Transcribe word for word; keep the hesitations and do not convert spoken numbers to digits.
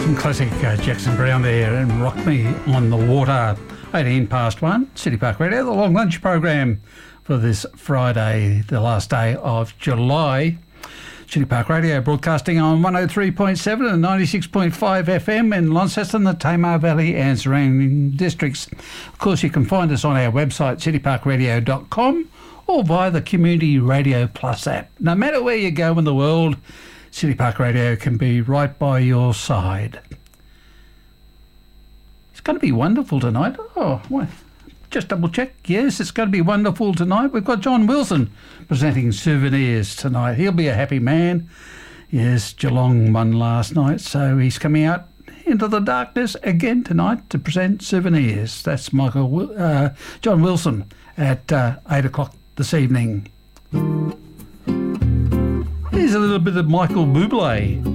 some classic uh, Jackson Browne there and Rock Me on the Water. eighteen past one, City Park Radio, the long lunch program for this Friday, the last day of July. City Park Radio broadcasting on one oh three point seven and ninety-six point five F M in Launceston, the Tamar Valley and surrounding districts. Of course, you can find us on our website, city park radio dot com, or via the Community Radio Plus app. No matter where you go in the world, City Park Radio can be right by your side. It's going to be wonderful tonight. Oh, well, just double check. Yes, it's going to be wonderful tonight. We've got John Wilson presenting Souvenirs tonight. He'll be a happy man. Yes, Geelong won last night, so he's coming out into the darkness again tonight to present Souvenirs. That's Michael, uh, John Wilson at uh, eight o'clock this evening. Here's a little bit of Michael Bublé.